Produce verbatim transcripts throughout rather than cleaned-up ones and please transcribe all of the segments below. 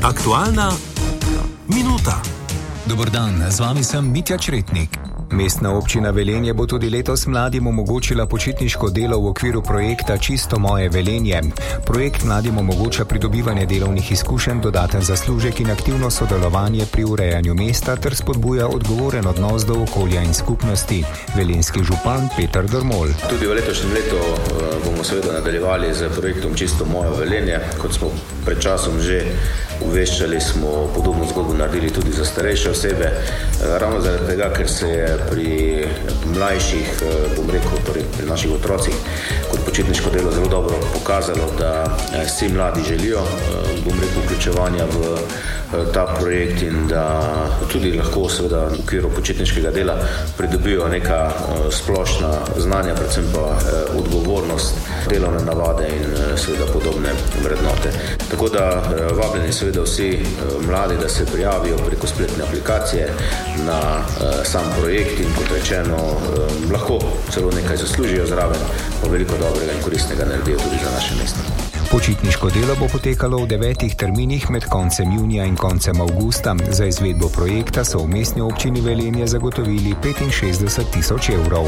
Aktualna minuta. Dober dan, z vami sem Mitja Čretnik. Mestna občina Velenje bo tudi letos mladim omogočila počitniško delo v okviru projekta Čisto moje Velenje. Projekt mladim omogoča pridobivanje delovnih izkušenj, dodaten zaslužek in aktivno sodelovanje pri urejanju mesta ter spodbuja odgovoren odnos do okolja in skupnosti. Velenjski župan Peter Drmol. Tudi v letošnjem letu bomo seveda nadaljevali z projektom Čisto moje Velenje. Kot smo pred časom že uveščali, smo podobno zgodbo naredili tudi za starejše osebe. Ravno zaradi tega, ker se je pri mlajših, bom rekel, pri, pri naših otrocih kot počitniško delo zelo dobro pokazalo, da vsi mladi želijo, bom rekel, vključevanja v ta projekt in da tudi lahko seveda v okviru počitniškega dela pridobijo neka splošna znanja, predvsem pa odgovornost, delovne navade in seveda podobne vrednote. Tako da vabljeni seveda vsi mladi, da se prijavijo preko spletne aplikacije na sam projekt in kot rečeno lahko celo nekaj zaslužijo zraven, pa veliko dobrega in koristnega naredijo tudi za naše mesto. Počitniško delo bo potekalo v devetih terminih med koncem junija in koncem avgusta. Za izvedbo projekta so v mestni občini Velenje zagotovili petinšestdeset tisoč evrov.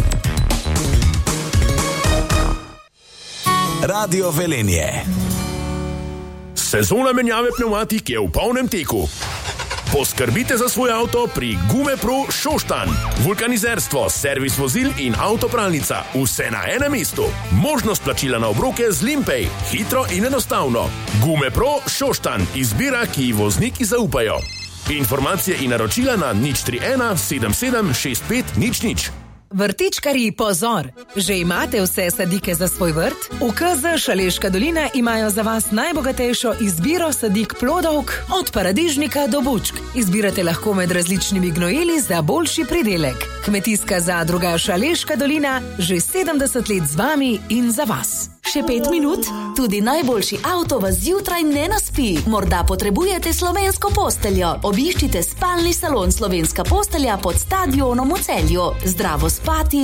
Radio Velenje. Sezona menjave pnevmatik je v polnem teku. Poskrbite za svoj avto pri Gumepro Šoštanj. Vulkanizerstvo, servis vozil in avtopralnica. Vse na enem mestu. Možnost plačila na obroke z Limpay. Hitro in enostavno. Gumepro Šoštanj. Izbira, ki ji vozniki zaupajo. Informacije in naročila na nič tri ena sedem sedem šest pet nič nič. Vrtičkarji, pozor! Že imate vse sadike za svoj vrt? V K Z Šaleška dolina imajo za vas najbogatejšo izbiro sadik plodovk od paradižnika do bučk. Izbirate lahko med različnimi gnojili za boljši pridelek. Kmetijska zadruga Šaleška dolina že sedemdeset let z vami in za vas. Še pet minut? Tudi najboljši avto vas zjutraj ne naspi. Morda potrebujete slovensko posteljo. Obiščite spalni salon Slovenska postelja pod stadionom v Celju. Zdravo spati